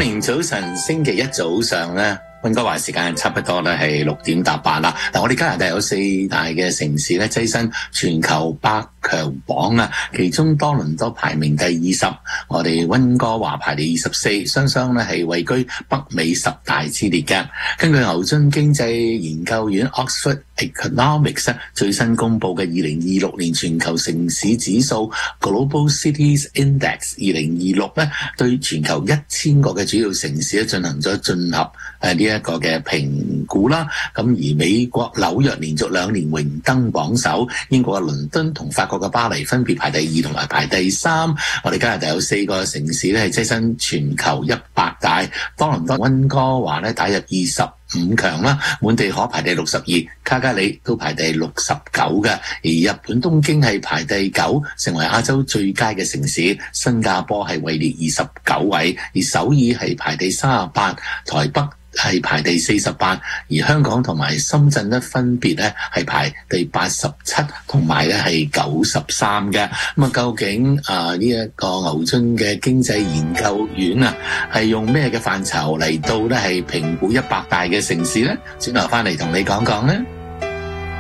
morning， 早晨，星期一早上咧，溫哥華時間差不多咧係6:08啦。嗱，我哋加拿大有4大嘅城市咧躋身全球百強榜啊，其中多倫多排名第20，我哋溫哥華排第24，雙雙咧係位居北美10大之列嘅。根據牛津經濟研究院 Oxford Economics 最新公布嘅2026年全球城市指數 Global Cities Index 2026咧，對全球1000個嘅主要城市咧進行咗綜合呢一個嘅評估啦。咁而美國紐約連續2年榮登榜首，英國嘅倫敦同法國嘅巴黎分別排第2同埋排第3。我哋加拿大有4個城市咧係躋身全球100大，多倫多、溫哥華咧打入25強啦，滿地可排第62，卡加里都排第69嘅，而日本東京係排第9，成為亞洲最佳嘅城市。新加坡係位列29位，而首爾係排第38，台北係排第48，而香港同埋深圳咧分別咧係排第87同埋咧係93嘅。咁啊，究竟呢一個牛津嘅經濟研究院啊，係用咩嘅範疇嚟到咧係評估100大嘅城市咧？轉頭翻嚟同你講講咧。